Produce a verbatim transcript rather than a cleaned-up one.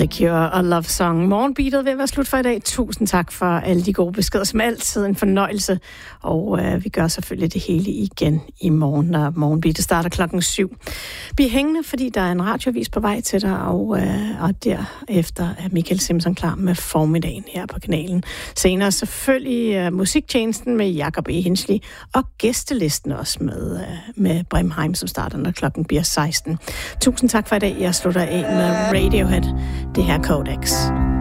The Cure og Love Song. Morgenbeatet vil være slut for i dag. Tusind tak for alle de gode beskeder. Som altid en fornøjelse. Og øh, vi gør selvfølgelig det hele igen i morgen, når Morgenbeatet starter klokken syv. Bliv hængende, fordi der er en radioavis på vej til dig. Og, øh, og derefter er Michael Simpson klar med formiddagen her på kanalen. Senere selvfølgelig øh, musiktjenesten med Jacob E. Hinsley. Og gæstelisten også med, øh, med Bremheim, som starter, når klokken bliver seksten. Tusind tak for i dag. Jeg slutter af med Radiohead. Det her Codex.